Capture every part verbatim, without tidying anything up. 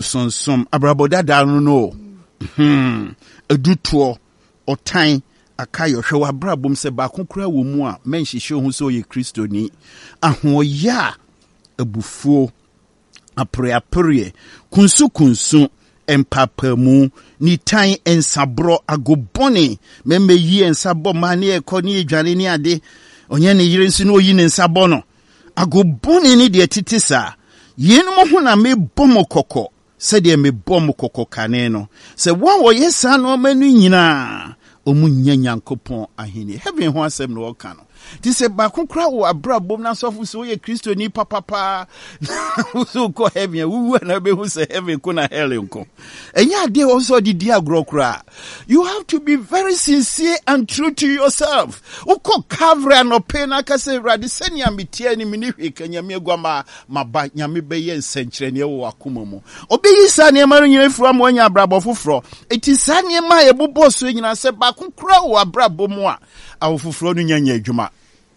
sonsom abraboda da no no hmm eduto otan akayo hwe wabrabom se ba kokura wo mu a menhihye ho so ye kristoni ahoya abufuo apreapre kunsu kunsu empapamu ni tan ensabro agobone meme yi ensabo mane ekoni edwane ni ade onye ne yire nsu no oyi ne nsabo no agobone ni de titisa yenum ho na me bomo kokko se de me bomo kokko kane no se wa wo yesa no manu nyina omunya nyankopon ahini heaven ho asem no woka no ti se ba kokra wo abrabom na sofu se wo ye kristo ni papa so ko heaven wu na be hu se heaven ko na hell nko enya de also di dia grokra. You have to be very sincere and true to yourself. Uko kavra no pena ka se radi senia mitie ni mini hweka nyame agwama maba nyame be ye nsenkyere ne wo akoma mu obeyi sa ne ma nyina fura mo anya abrabọ foforo eti sa ne ma ye bobo so nyina se ba kokra wo abrabom a awofoforo no nyanya adwuma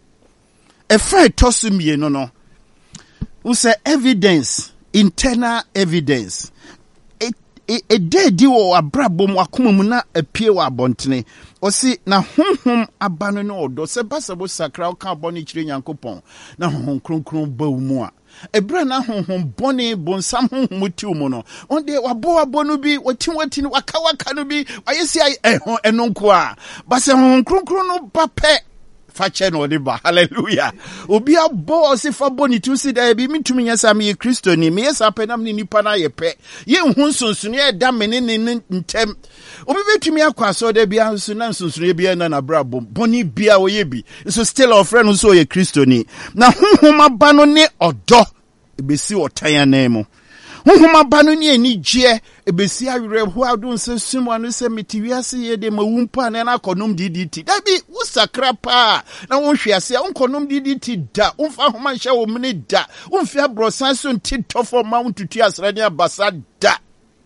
efa tosumie no no we say evidence, internal evidence. It it, it dedi wo abrabom akoma mu na apie wa abontene osi na honhom abano no odo se basabo sakra ka boni kire nyankopon na honhom kronkron ba mu a ebra na honhom boni bonsam honhom ti mu no onde wabo wabo no bi wati wati no waka waka no bi ayesi ehon enonko a base honhom kronkron no ba pe fache no de ba hallelujah obi abo se fa boni tu si da bi mitumi nyasa me kristo ni me yesa penam ni nipa na ye pe ye hu nsonsono ye da mene ne ntem obi betumi akwaso da bia nso na nsonsono ye bia na na brabo boni bia wo ye bi so still our friend so ye kristo ni na honhom ba no ne odo ebesi otan na mu honhom ba no ne anigye ebesi awere ho ado nse sumo no se metiwiase ye de mawumpa na na konom ddt da bi usakra pa na wonhwiase a onkonom ddt da umfa homa hye wo mne da umfi abrosan so ntitofo ma untutu asrade abasa da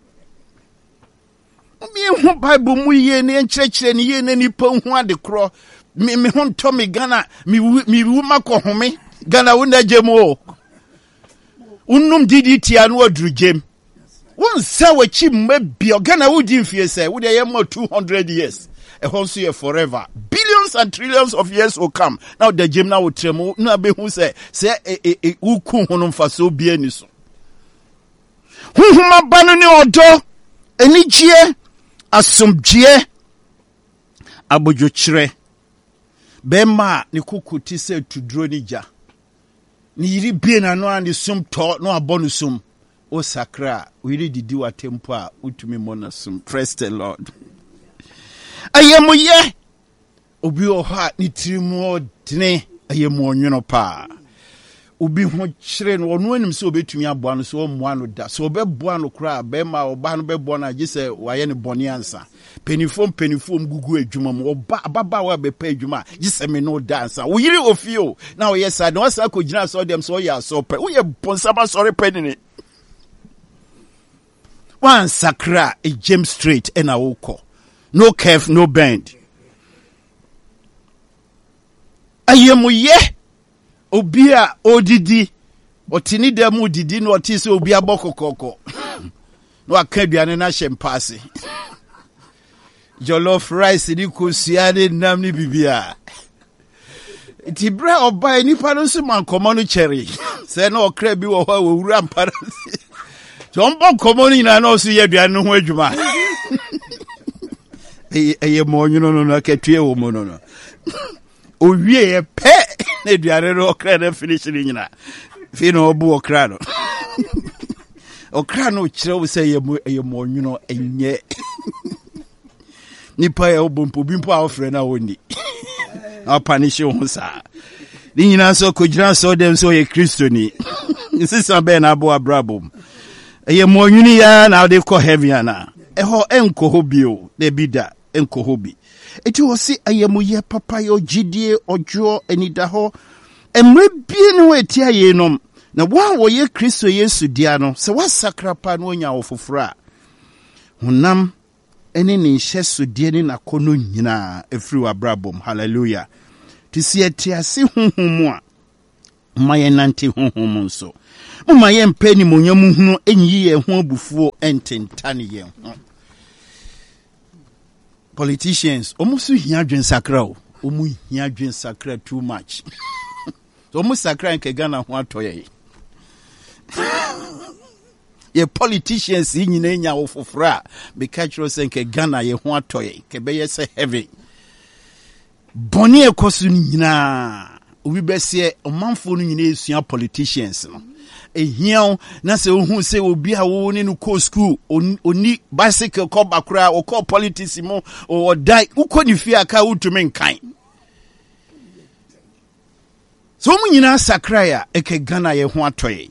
mi hu bible mu ye ne nkyerɛkyerɛ ne ye ne nipa hu ade kro mi mi hu nto mi gana mi mi wu makohome gana wona jemo unum ddt anu aduru jem won sa wachi mabia gana wudi mfie say wo de yem two hundred years e hon so ye forever billions and trillions of years will come now the jem na wo tremu na be hu say say e wuku hono mfaso bia ni so huhuma banu ni odo enigye asomdie abojokyere bema ni kukuti se tudro ni ja ni yiri bie na no ani sum to no abonu sum o sakra we really didi wa tempo a utumi mona sum. Praise the Lord. Ayemu ye obi o ha ni tirimu odne ayemu onwono pa obi ho kyere no ono anim se obetumi aboa no so o moa no da so obeboa no kra be ma oba no beboa na gise waye ne boni ansa penifom penifom gugu adwuma mo oba baba wa be pa adwuma gise me no dansa wo yiri ofio na wo yesa na wasa ko gina so dem so ya so pe wo ye bonsaba sorry penini one sakra a James straight and a woko no curve no bend ayemu ye obia odidi otini demu didi no otise obia bokokoko no akaduane na shempase jollof rice ni kosiane nam ni bibia ti bra oba ni pa no so man komo no cherry se na okra bi wo ho wura mpara jombo komo ni na no so ye aduane ho adwuma eye mo nyuno no na katue wo mo no no owie ye pe na duare ro okra na finish ni nyina fi no obu okra no okra no kire wo say ye mo ye mo nwuno enye nipa ye obompo bimpo a ofre na woni na punish wo sa ni nyina so ko gina so dem so ye kristo ni nsisa be na abo abrabom ye mo nwuni ya na de ko heaven na eho enko hobio de bida enko hobi eti wo si ayemu ye papa yo gidie ojo enida ho emre bie no eti ayenom na wa wo ye kristo yesu dia no se wasakra pa no nya wo fofora honam eni ni hyeso die ni nakono nyina efri wa brabom hallelujah ti si eti ase honhom a my nanti honhom nso mama ye mpa ni monyam hunu enyi ye ho abufuo ententane ye ho politicians omusu hia adwen sakra o omu hia adwen sakra too much so omu sakra nke Ghana ho atoye ye politicians nyina nya wo fofora be catch us nke Ghana ye ho atoye ke be ye se heavy boni ekosu nyina obi besie omanfo no nyina esua politicians no ehia na se ohun se obi a wo ne no ko school oni bicycle ko bakura o ko politics mo o dai uko ni fi aka utumi nkan so mu nyina sakraya eke Ghana ye ho atoye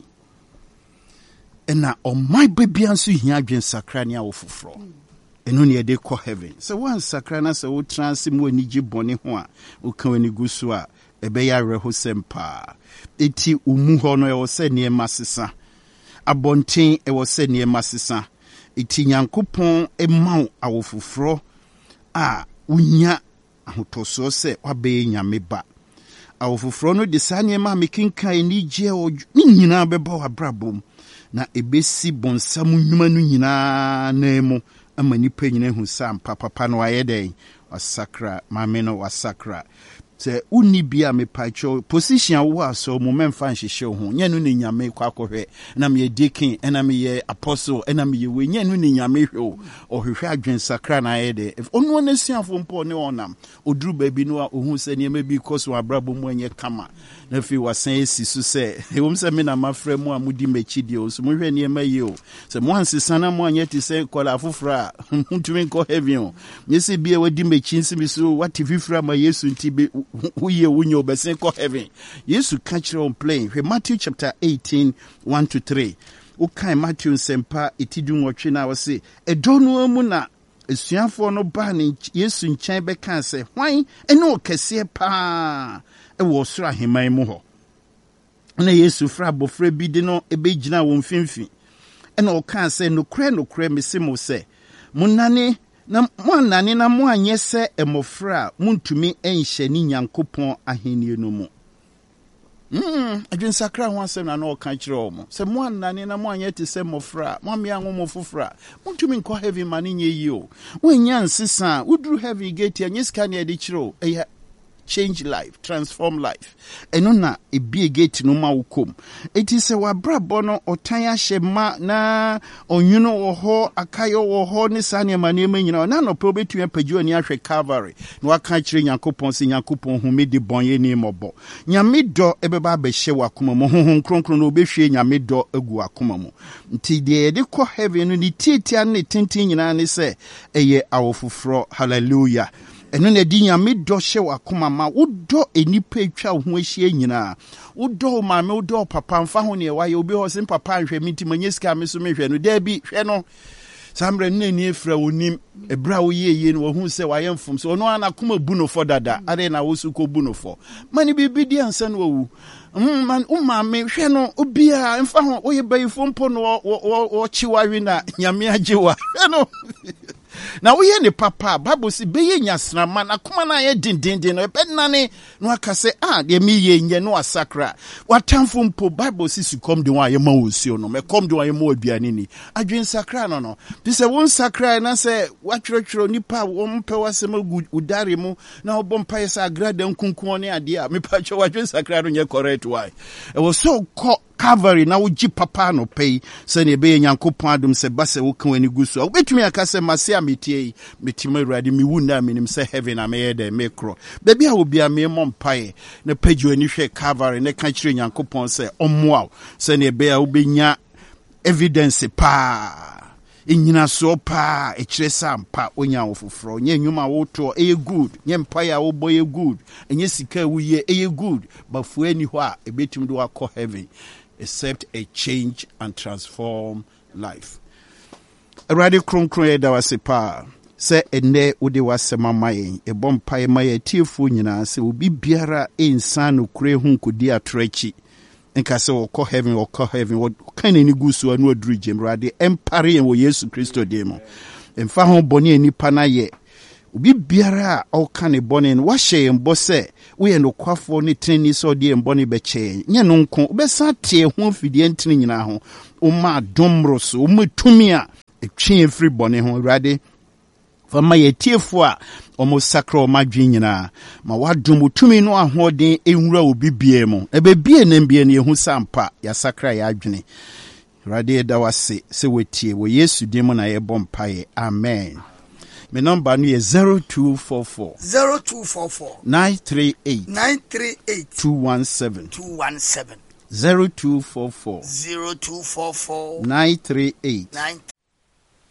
na o my baby anso hia adwen sakra ne a wo foforo eno ne de ko heaven so one sakra na se wo trans mu anigi bone ho a wo kan ani gusu a ebe ya reho sempa eti umu ho no e wo se ne masesa abonten e wo se ne masesa eti Nyankopon e maw awofoforo a unya ahotoso se wabe nyame ba awofoforo no de sane ma mekinkan ni je o ni nyina beba wabrabom na ebesi bonsam nnwuma no nyina na mu ama nipa nyina hu sam papa no ayeden wasakra mame no wasakra se uni bia me pacho position wo aso mo memfa nhihye ho nya no ne nyame kwa akohwe na me deacon na me ye apostle na me ye we nya no ne nyame hwe o hwehwe adwen sakra na ayede if onu na siafo mpo ne onam oduru baby no ohun se ne ma bi koso abrabo mu anye kama na fi wasan esi so se ewom se me na mafra mu amudi machidi o so mo hwe ne ma ye o se mo ansesa na mo anye ti se kola afofra ntumi ko heavy o nyese bia wadi machi nsimi so wati fifra ma Yesu ntibe uye unyo obesen ko heaven Yesu catch on plane we Matthew chapter eighteen one to three ukai Matthew sempa itidu nwotwe na wose edono mu na esuafo no ba ne Yesu nkyɛn bɛka sɛ hwan ene okɛse pa e wo soro aheman mu hɔ na Yesu fra bofra bi de no ebegyina wo mfimfi ene ɔka sɛ nokre nokre mesemo sɛ munane na mwanane na mwanye se emofra muntumi enhye ni Nyankopon ahenie no mu mm adwen sakra ho asem na no ka kire omo se mwanane na mwanye te se mofra mwamia ngo fofra muntumi nko heavy mane nye yi o wanya nsesa uduru heavy gate anyiska na edi kire eya change life, transform life. Eno na ebi gate no ma wukom. Eti se wabrabo no otan ahye ma na onwuno wo ho akayo wo ho ne sane ma ne nyina na no pe obetu apaju ani ahwe Calvary. No waka kire Nyankopon se Nyankopon home de bonye ni mobo. Nyame do ebeba behye wakoma mo honhon kronkron no obehwe nyame do agu wakoma mo. Nti de de kɔ heaven no ni tietia ne tintin nyina ne se eye awofoforo. Hallelujah. Eno na di nyame do hye wakoma ma wodo enipa etwa ho ahie nyina wodo ma me wodo papa mfa ho ne waye obi ho sim papa nhwe miti manyesika me so me hwe no da bi hwe no samre no ani efra onim ebra wo yeye no wo hu se waye mfom so ono ana koma bu no fo dada ade na wo su ko bu no fo mani bibi di ansa no wu mm man umma me hwe no obi a mfa ho wo ye bayifo mpo no wo wo chiwa wi na nyame agewa hwe no na we ne papa Bible si beye nyasrama na kuma na ye dindindin no ebenane no aka se ah de mi ye nye no asakra watamfo mpo Bible si su kom de wa ye ma osio no me kom de wa ye ma aduane ni adwen sakra no no bi se won sakra na se watwerotwero nipa wo mpe wasema udare mu na obompa ye sa agrada nkunkun ne ade a me pa twa wadwen sakra no nye correct why e was so Calvary na woji papa no pay se ne be Nyankopon adom se base wo kan ani gusu a obetumi aka se mase ametie metima urade mi wu na menim se heaven ameye de mekro baby a obi ame mompae na page ani hwe Calvary ne ka kire Nyankopon se omwa se ne be a obenya evidence pa inyina so pa e kire sampa onya wofoforo nya nwuma woto e good nya mpae a wo boy good enye sika wuye e good bafu ani ho a ebetum do akọ heaven except a change and transform life. Erade kronkron ye da wase pa se ene ode wase mamaye e bompae maye tiefo nyina se obi biara ensan no kure hu kodi atrachi nka se wokɔ heaven wokɔ heaven wokan ani gusu anu aduru gem rade empare wo Yesu Kristo de mo emfa ho bone anipa na ye Obi biara a ɔka ne bɔne no wahyɛ yɛn bɔ sɛ woyɛ nokwafoɔ ne tenani sɛ ɔde yɛn bɔne bɛkyɛ nyɛ no nko wobɛsa te ho afidie ntene nyinaa ho woma adomro so woma tumi a ɛtwe yɛn firi bɔne ho Awurade fama yɛtiefo a ɔmo sakra ɔmo adwen nyinaa ma wadom tumi no ahoɔden ɛnwura obi bie mu ɛbɛbie nam bie no yɛhu sampa yɛasakra yɛ adwene Awurade ɛda wase sɛ wɔtie wɔ Yesu din mu na yɛbɔ mpaeɛ amen. My number is zero two four four zero two four four nine three eight nine three eight two one seven two one seven zero two four four zero two four four nine three eight nine